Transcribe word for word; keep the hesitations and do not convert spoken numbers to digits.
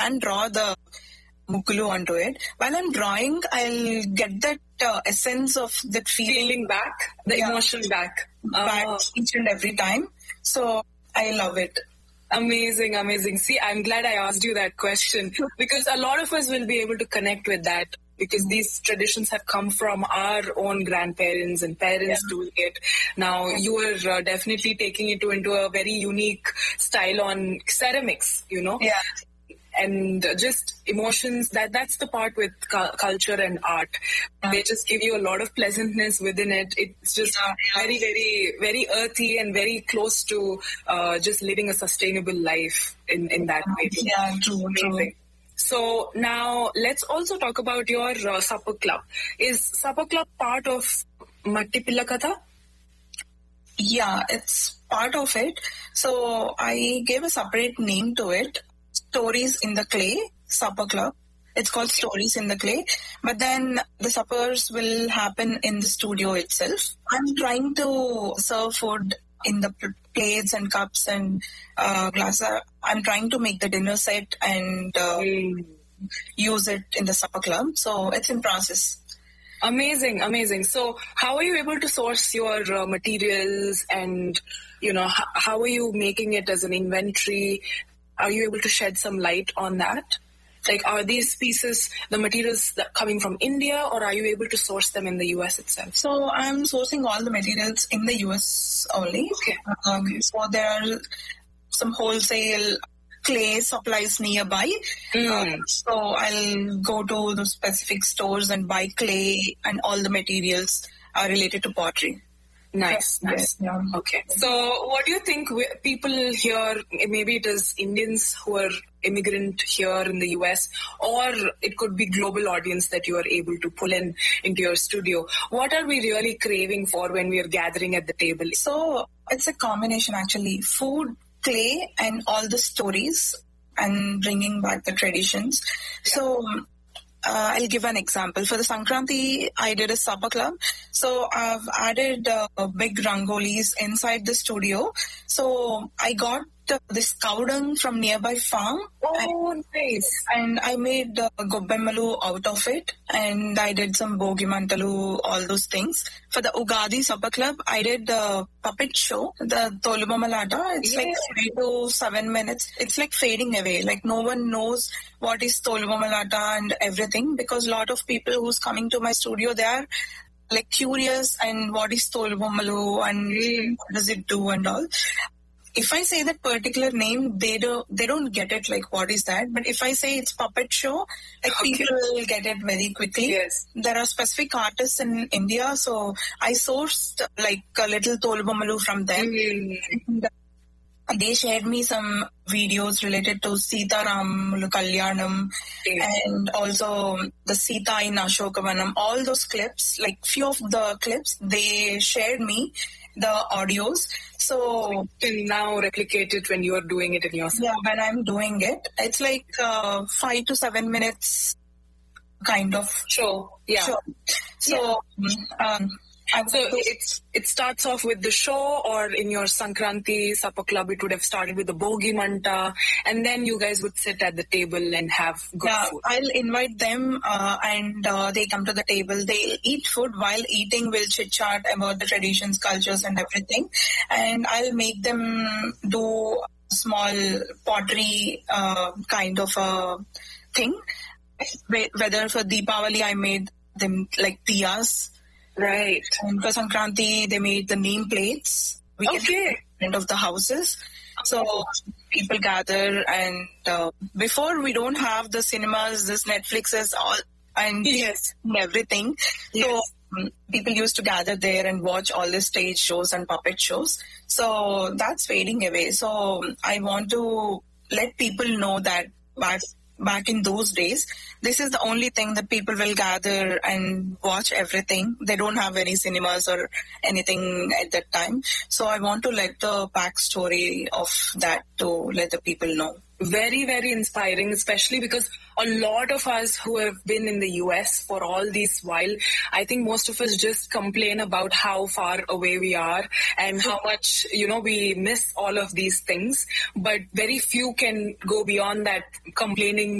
can't draw the mukulu onto it. While I'm drawing, I'll get that uh, essence of that feeling, feeling back, the yeah. emotion back. back Oh. each and every time. So I love it. Amazing, amazing. See, I'm glad I asked you that question because a lot of us will be able to connect with that because these traditions have come from our own grandparents and parents Yeah. doing it. Now, you are uh, definitely taking it to, into a very unique style on ceramics, you know? Yeah. And just emotions, that that's the part with cu- culture and art. Yeah. They just give you a lot of pleasantness within it. It's just Yeah. very, very, very earthy and very close to uh, just living a sustainable life in, in that way. Yeah, true, true. Amazing. So now let's also talk about your uh, supper club. Is supper club part of Matti Pilla Katha? Yeah, it's part of it. So I gave a separate name to it, Stories in the Clay Supper Club. It's called Stories in the Clay. But then the suppers will happen in the studio itself. I'm trying to serve food in the pl- plates and cups and uh, glasses. I'm trying to make the dinner set and uh, Mm. use it in the supper club. So it's in process. Amazing, amazing. So how are you able to source your uh, materials and, you know, h- how are you making it as an inventory? Are you able to shed some light on that? Like, are these pieces, the materials that coming from India, or are you able to source them in the U S itself? So I'm sourcing all the materials in the U S only. Okay. Um, so there are some wholesale clay supplies nearby. Mm. Uh, so I'll go to the specific stores and buy clay and all the materials uh, related to pottery. Nice, nice. Yeah. Okay. So what do you think we- people here, maybe it is Indians who are immigrant here in the U S, or it could be global audience that you are able to pull in into your studio. What are we really craving for when we are gathering at the table? So it's a combination actually. Food, clay, and all the stories and bringing back the traditions. So uh, I'll give an example. For the Sankranti, I did a supper club. So I've added uh, big rangolis inside the studio. So I got uh, this cow dung from nearby farm. Oh, nice. And I made uh, gobbemmalu out of it, and I did some bogi mantalu, all those things. For the Ugadi Supper Club, I did the puppet show, the Tolubomalata. It's Yeah. like three to seven minutes. It's like fading away. Like no one knows what is Tolubomalata and everything, because a lot of people who's coming to my studio, they are like curious and what is Tolubomalu and Mm. what does it do and all. If I say that particular name, they don't they don't get it, like what is that. But if I say it's puppet show, like Okay. people will get it very quickly. Yes. There are specific artists in India, so I sourced like a little Tolubomalu from them. Mm. And they shared me some videos related to Sita Ram Kalyanam Yeah. and also the Sita in Ashokavanam. All those clips, like few of the clips, they shared me the audios. So Can now replicate it when you are doing it in your yeah, when I'm doing it, it's like uh, five to seven minutes kind of show. Yeah. show. So um, I So it's it starts off with the show, or in your Sankranti Supper Club, it would have started with the Bogi Manta, and then you guys would sit at the table and have good yeah, food. I'll invite them uh, and uh, they come to the table. They'll eat food. While eating, we'll chit chat about the traditions, cultures, and everything. And I'll make them do small pottery uh, kind of a thing. Wh- Whether for Deepavali, I made them like diyas. Right. And for Sankranti, they made the name plates. We get Okay. in front of the houses. So people gather, and uh, before we don't have the cinemas, this Netflixes, all and Yes. everything. Yes. So um, people used to gather there and watch all the stage shows and puppet shows. So that's fading away. So I want to let people know that back back in those days, this is the only thing that people will gather and watch everything. They don't have any cinemas or anything at that time. So I want to let the backstory of that to let the people know. Very, very inspiring, especially because a lot of us who have been in the U S for all this while, I think most of us just complain about how far away we are and how much, you know, we miss all of these things. But very few can go beyond that complaining